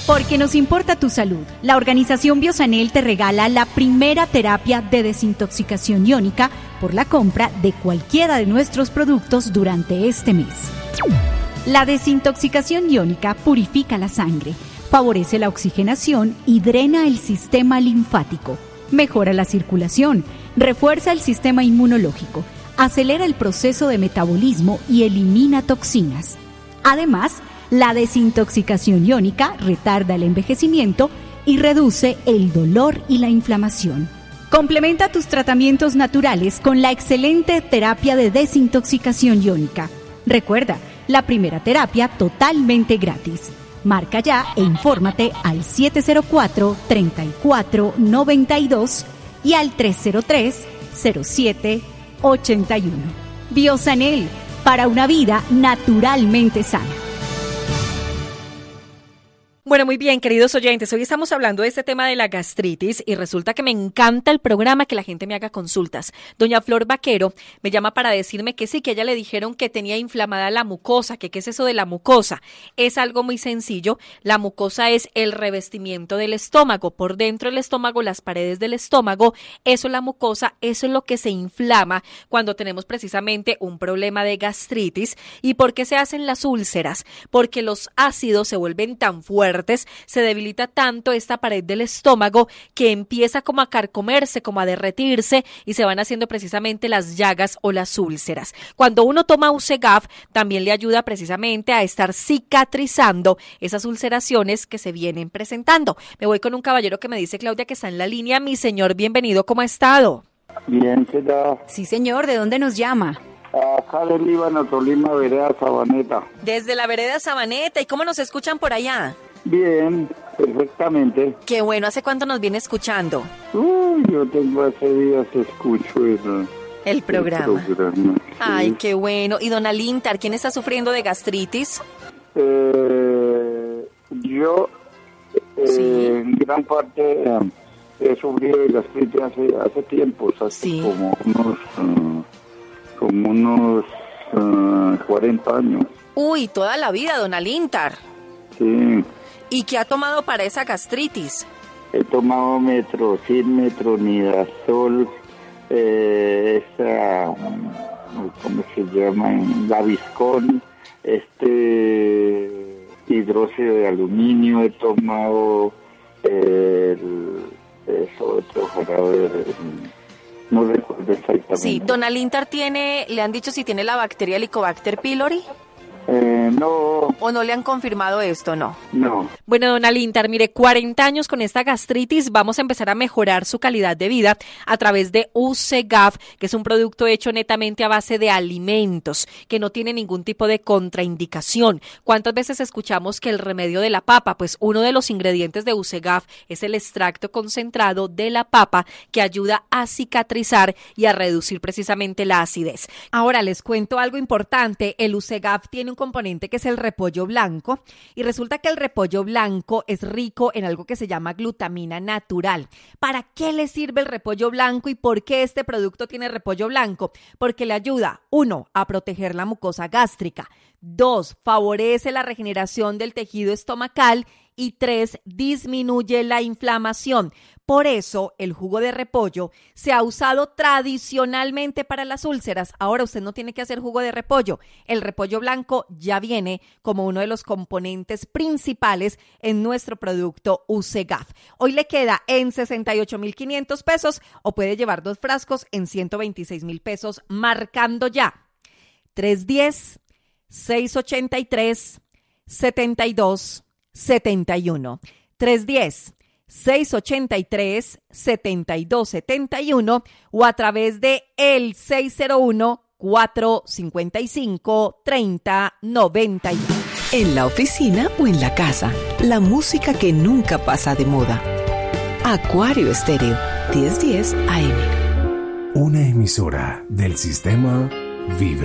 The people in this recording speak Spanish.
Porque nos importa tu salud, la organización Biosanel te regala la primera terapia de desintoxicación iónica por la compra de cualquiera de nuestros productos durante este mes. La desintoxicación iónica purifica la sangre, favorece la oxigenación y drena el sistema linfático, mejora la circulación, refuerza el sistema inmunológico, acelera el proceso de metabolismo y elimina toxinas. Además, la desintoxicación iónica retarda el envejecimiento y reduce el dolor y la inflamación. Complementa tus tratamientos naturales con la excelente terapia de desintoxicación iónica. Recuerda, la primera terapia totalmente gratis. Marca ya e infórmate al 704-3492 y al 303-0781. Biosanel, para una vida naturalmente sana. Bueno, muy bien, queridos oyentes, hoy estamos hablando de este tema de la gastritis y resulta que me encanta el programa, que la gente me haga consultas. Doña Flor Vaquero me llama para decirme que sí, que a ella le dijeron que tenía inflamada la mucosa, que qué es eso de la mucosa. Es algo muy sencillo. La mucosa es el revestimiento del estómago, por dentro del estómago, las paredes del estómago, eso es la mucosa, eso es lo que se inflama cuando tenemos precisamente un problema de gastritis. ¿Y por qué se hacen las úlceras? Porque los ácidos se vuelven tan fuertes, se debilita tanto esta pared del estómago que empieza como a carcomerse, como a derretirse y se van haciendo precisamente las llagas o las úlceras. Cuando uno toma Usegaf también le ayuda precisamente a estar cicatrizando esas ulceraciones que se vienen presentando. Me voy con un caballero que me dice, Claudia, que está en la línea. Mi señor, bienvenido, ¿cómo ha estado? Bien, ¿qué tal? Sí, señor, ¿de dónde nos llama? Acá del Líbano, Tolima, vereda Sabaneta. Desde la vereda Sabaneta. ¿Y cómo nos escuchan por allá? Bien, perfectamente. Qué bueno, ¿hace cuánto nos viene escuchando? Yo tengo hace días escucho el programa. Sí. Ay, qué bueno. ¿Y don Alintar, quién está sufriendo de gastritis? Yo, Sí. en gran parte, he sufrido de gastritis hace tiempo, hace Sí. como unos 40 años. Uy, toda la vida, don Alintar. Sí. ¿Y qué ha tomado para esa gastritis? He tomado metronidazol, ¿cómo se llama? Gaviscon, hidróxido de aluminio, he tomado otro jarabe, no recuerdo exactamente. Sí, don Alintar le han dicho si tiene la bacteria Helicobacter pylori. No. ¿O no le han confirmado esto? No. Bueno, don Alintar, mire, 40 años con esta gastritis, vamos a empezar a mejorar su calidad de vida a través de Usegaf, que es un producto hecho netamente a base de alimentos, que no tiene ningún tipo de contraindicación. ¿Cuántas veces escuchamos que el remedio de la papa? Pues uno de los ingredientes de Usegaf es el extracto concentrado de la papa, que ayuda a cicatrizar y a reducir precisamente la acidez. Ahora les cuento algo importante. El Usegaf tiene un componente que es el repollo blanco y resulta que el repollo blanco es rico en algo que se llama glutamina natural. ¿Para qué le sirve el repollo blanco y por qué este producto tiene repollo blanco? Porque le ayuda, 1, a proteger la mucosa gástrica, 2, favorece la regeneración del tejido estomacal y 3, disminuye la inflamación. Por eso, el jugo de repollo se ha usado tradicionalmente para las úlceras. Ahora usted no tiene que hacer jugo de repollo. El repollo blanco ya viene como uno de los componentes principales en nuestro producto Usegaf. Hoy le queda en 68,500 pesos o puede llevar 2 frascos en 126,000 pesos marcando ya 310-683-7271. 310-683-7271 o a través de el 601-455-3091. En la oficina o en la casa, la música que nunca pasa de moda. Acuario Estéreo, 1010 AM. Una emisora del sistema Vibra.